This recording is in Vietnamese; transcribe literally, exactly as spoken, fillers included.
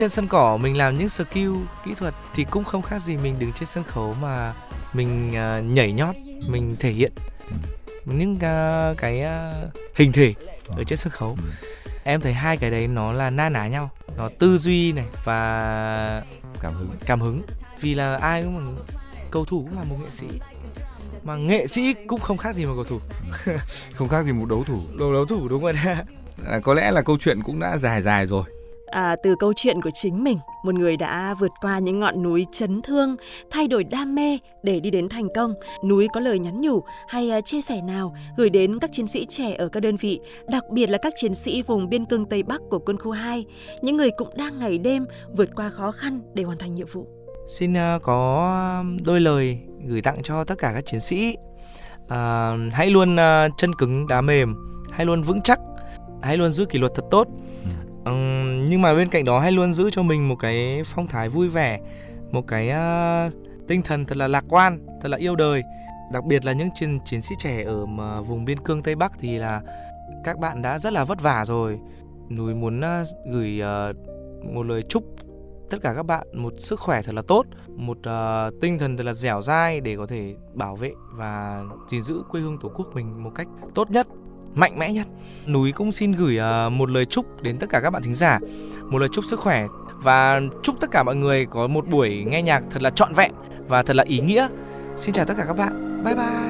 Trên sân cỏ mình làm những skill kỹ thuật thì cũng không khác gì mình đứng trên sân khấu mà mình uh, nhảy nhót, mình thể hiện những uh, cái uh, hình thể ở trên sân khấu. Em thấy hai cái đấy nó là na ná nhau, nó tư duy này và cảm hứng. Cảm hứng. Vì là ai cũng là cầu thủ cũng là một nghệ sĩ, mà nghệ sĩ cũng không khác gì một cầu thủ. Không khác gì một đấu thủ. Đấu đấu thủ đúng rồi đấy. À, có lẽ là câu chuyện cũng đã dài dài rồi. À, từ câu chuyện của chính mình, một người đã vượt qua những ngọn núi chấn thương, thay đổi đam mê để đi đến thành công. Núi có lời nhắn nhủ hay uh, chia sẻ nào gửi đến các chiến sĩ trẻ ở các đơn vị, đặc biệt là các chiến sĩ vùng biên cương Tây Bắc của quân khu hai, những người cũng đang ngày đêm vượt qua khó khăn để hoàn thành nhiệm vụ. Xin uh, có đôi lời gửi tặng cho tất cả các chiến sĩ. Uh, hãy luôn uh, chân cứng đá mềm, hãy luôn vững chắc, hãy luôn giữ kỷ luật thật tốt. Um, nhưng mà bên cạnh đó hãy luôn giữ cho mình một cái phong thái vui vẻ, một cái uh, tinh thần thật là lạc quan, thật là yêu đời. Đặc biệt là những chiến, chiến sĩ trẻ ở mà vùng biên cương Tây Bắc thì là các bạn đã rất là vất vả rồi. Núi muốn uh, gửi uh, một lời chúc tất cả các bạn một sức khỏe thật là tốt, một uh, tinh thần thật là dẻo dai để có thể bảo vệ và gìn giữ quê hương tổ quốc mình một cách tốt nhất, mạnh mẽ nhất. Núi cũng xin gửi uh, một lời chúc đến tất cả các bạn thính giả, một lời chúc sức khỏe và chúc tất cả mọi người có một buổi nghe nhạc thật là trọn vẹn và thật là ý nghĩa. Xin chào tất cả các bạn, bye bye.